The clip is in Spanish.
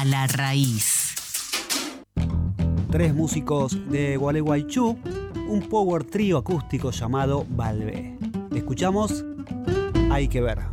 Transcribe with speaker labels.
Speaker 1: a la raíz.
Speaker 2: 3 músicos de Gualeguaychú, un power trío acústico llamado Valvé. Escuchamos Hay que ver.